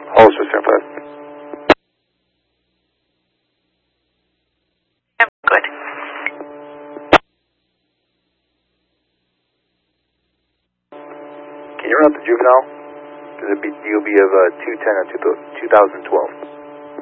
Hollister, stand 5. Good. Can you run out the juvenile? This is a DOB of 210 of 2012.